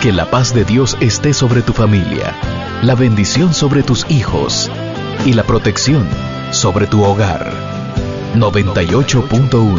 Que la paz de Dios esté sobre tu familia, la bendición sobre tus hijos y la protección sobre tu hogar. 98.1